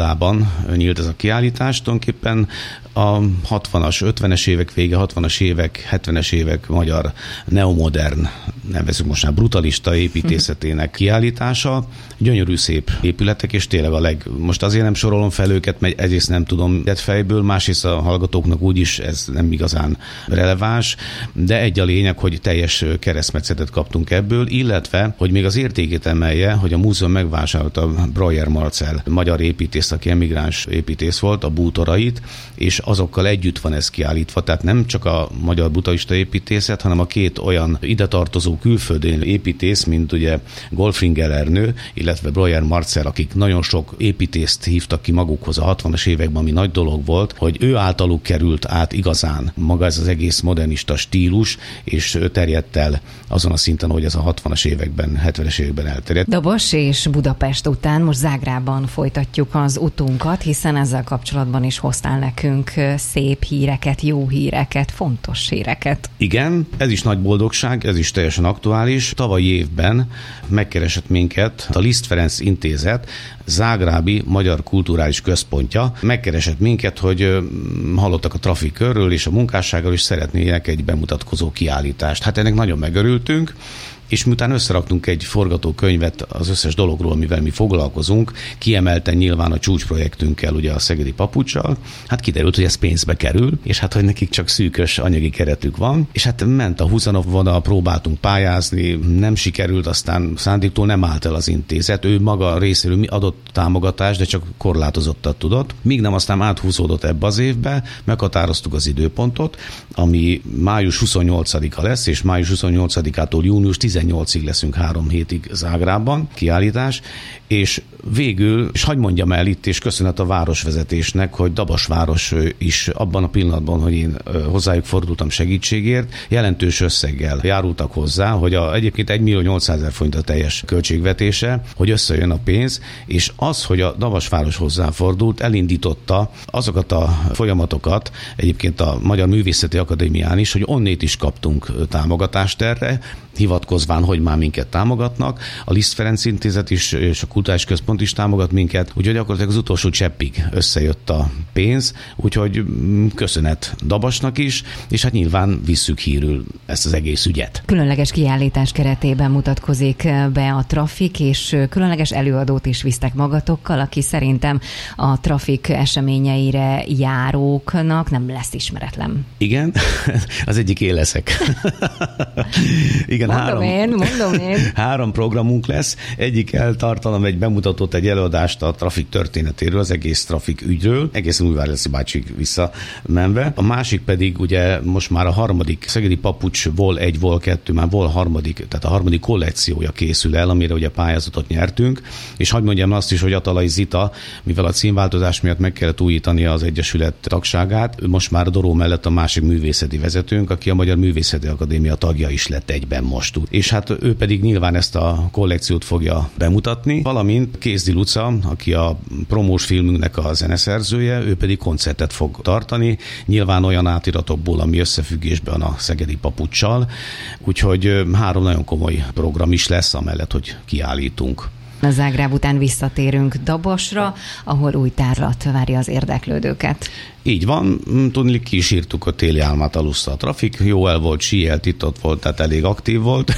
villában nyílt ez a kiállítás. Tulajdonképpen a 60-as, 50-es évek vége, 60-as évek, 70-es évek magyar neomodern, nevezzük most már brutalista építészetének kiállítása. Gyönyörű szép épületek, és tényleg most azért nem sorolom fel őket, mert egyrészt nem tudom fejből, másrészt a hallgatóknak úgyis ez nem igazán releváns, de egy a lényeg, hogy teljes keresztmetszetet kaptunk ebből, illetve, hogy még az értékét emelje, hogy a múzeum megvásárolta Breuer Marcel, magyar építész, aki emigráns építész volt, a bútorait, és azokkal együtt van ez kiállítva, tehát nem csak a magyar brutalista építészet, hanem a két olyan ide tartozó külföldi építész, mint ugye Golfinger Ernő, illetve Breuer Marcel, akik nagyon sok építészt hívtak ki magukhoz a 60-as években, ami nagy dolog volt, hogy ő általuk került át igazán maga ez az egész modernista stílus, és terjedt el azon a szinten, hogy ez a 60-as években, 70-es években elterjedt. Dabos és Budapest után most Zágrában folytatjuk az utunkat, hiszen ezzel kapcsolatban is hoztál nekünk szép híreket, jó híreket, fontos híreket. Igen, ez is nagy boldogság, ez is teljesen aktuális. Tavalyi évben megkeresett minket a Liszt Ferenc Intézet, zágrábi Magyar Kulturális Központja. Megkeresett minket, hogy hallottak a trafikörről és a munkássággal, és szeretnének egy bemutatkozó kiállítást. Hát ennek nagyon megörültünk, és miután összeraktunk egy forgatókönyvet az összes dologról, amivel mi foglalkozunk, kiemelten nyilván a csúcsprojektünkkel, ugye a Szegedi Papuccsal, hát kiderült, hogy ez pénzbe kerül, és hát, hogy nekik csak szűkös anyagi keretük van, és hát ment a húzanavvonal, próbáltunk pályázni, nem sikerült, aztán szándéktól nem állt el az intézet, ő maga részéről adott támogatást, de csak korlátozottat tudott, míg nem aztán áthúzódott ebbe az évbe, meghatároztuk az időpontot, ami május 28-a lesz, és május 28-ától június 18-ig leszünk 3 hétig Zágrában, kiállítás, és végül, és hadd mondjam el itt, és köszönet a városvezetésnek, hogy Dabasváros is abban a pillanatban, hogy én hozzájuk fordultam segítségért, jelentős összeggel járultak hozzá, hogy egyébként 1.800.000 forint a teljes költségvetése, hogy összejön a pénz, és az, hogy a Dabasváros hozzáfordult, elindította azokat a folyamatokat, egyébként a Magyar Művészeti Akadémián is, hogy onnét is kaptunk támogatást erre, hivatkozván, hogy már minket támogatnak. A Liszt Ferenc Intézet is, és a Kulturális Központ is támogat minket, úgyhogy gyakorlatilag az utolsó cseppig összejött a pénz, úgyhogy köszönet Dabasnak is, és hát nyilván visszük hírül ezt az egész ügyet. Különleges kiállítás keretében mutatkozik be a Trafik, és különleges előadót is visztek magatokkal, aki szerintem a Trafik eseményeire járóknak nem lesz ismeretlen. Igen, az egyik én leszek. Igen, mondom én. 3 programunk lesz. Egyik eltartalom egy bemutatót, egy előadást a Trafik történetéről, az egész Trafik ügyről, egészen Újvároszi bácsig visszamenve. A másik pedig ugye most már a harmadik Szegedi Papucs vol 1, vol 2, már vol harmadik, tehát a harmadik kollekciója készül el, amire ugye pályázatot nyertünk, és hadd mondjam azt is, hogy Atalai Zita, mivel a címváltozás miatt meg kellett újítania az Egyesület tagságát, most már Doró mellett a másik művészeti vezetőnk, aki a Magyar Művészeti Akadémia tagja is lett egyben most. És hát ő pedig nyilván ezt a kollekciót fogja bemutatni, valamint Kézdi Luca, aki a promós filmünknek a zeneszerzője, ő pedig koncertet fog tartani, nyilván olyan átiratokból, ami összefüggésben a Szegedi Papuccsal, úgyhogy 3 nagyon komoly program is lesz, amellett, hogy kiállítunk. A Zágráb után visszatérünk Dabosra, ahol új tárlat várja az érdeklődőket. Így van, tudni, kísírtuk a téli álmát, alussza a Trafik, jó el volt, síelt, itt volt, tehát elég aktív volt.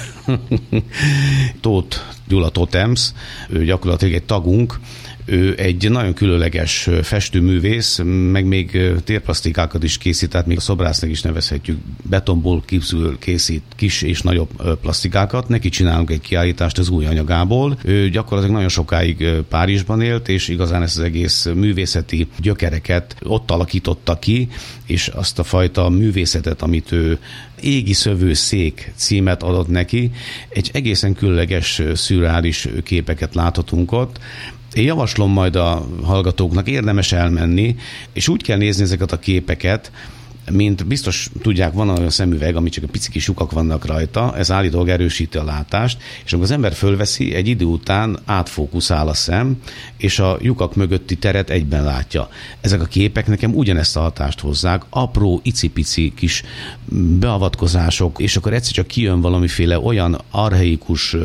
Tóth Gyula Totems, ő gyakorlatilag egy tagunk, ő egy nagyon különleges festőművész, meg még térplasztikákat is készít, tehát még a szobrásznak is nevezhetjük, betonból készít kis és nagyobb plastikákat. Neki csinálunk egy kiállítást az új anyagából. Ő gyakorlatilag nagyon sokáig Párizsban élt, és igazán ezt az egész művészeti gyökereket ott alakította ki, és azt a fajta művészetet, amit ő Égi szövő szék címet adott neki, egy egészen különleges, szürreális képeket láthatunk ott. Én javaslom majd a hallgatóknak, érdemes elmenni, és úgy kell nézni ezeket a képeket, mint biztos tudják, van olyan szemüveg, ami csak a pici kis lyukak vannak rajta, ez állítólag erősíti a látást, és amikor az ember fölveszi, egy idő után átfókuszál a szem, és a lyukak mögötti teret egyben látja. Ezek a képek nekem ugyanezt a hatást hozzák, apró, icipici kis beavatkozások, és akkor egyszer csak kijön valamiféle olyan archaikus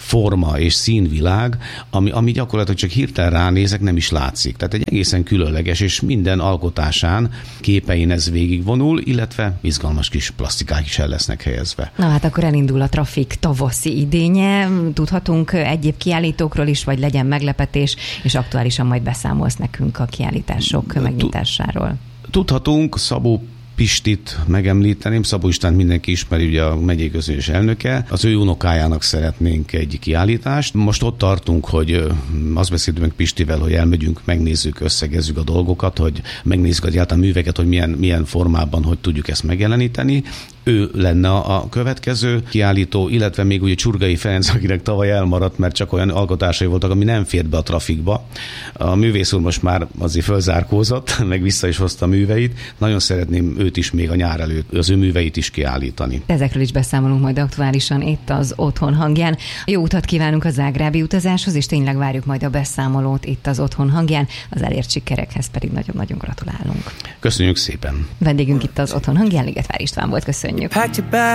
forma és színvilág, ami gyakorlatilag csak hirtelen ránézek, nem is látszik. Tehát egy egészen különleges, és minden alkotásán, képein ez végigvonul, illetve izgalmas kis plastikák is el lesznek helyezve. Na hát akkor elindul a Trafik tavaszi idénye. Tudhatunk egyéb kiállítókról is, vagy legyen meglepetés, és aktuálisan majd beszámolsz nekünk a kiállítások megnyitásáról. Tudhatunk, Szabó Pistit megemlíteném, Szabó Istvánt mindenki ismeri, ugye a megyei közgyűlés elnöke. Az ő unokájának szeretnénk egy kiállítást. Most ott tartunk, hogy azt beszéltünk meg Pistivel, hogy elmegyünk, megnézzük, összegezzük a dolgokat, hogy megnézzük a műveket, hogy milyen formában, hogy tudjuk ezt megjeleníteni. Ő lenne a következő kiállító, illetve még ugye Csurgai Ferenc, akinek tavaly elmaradt, mert csak olyan alkotásai voltak, ami nem fért be a Trafikba. A művész úr most már azért fölzárkózott, meg vissza is hozta a műveit. Nagyon szeretném őt is még a nyár előtt, az ő műveit is kiállítani. Ezekről is beszámolunk majd aktuálisan itt az Otthon hangján. Jó utat kívánunk a zágrábi utazáshoz, és tényleg várjuk majd a beszámolót itt az Otthon hangján. Az elért sikerekhez pedig nagyon-nagyon gratulálunk. Köszönjük szépen. Vendégünk itt az Otthon hangján, Ligetvári István volt, köszönjük.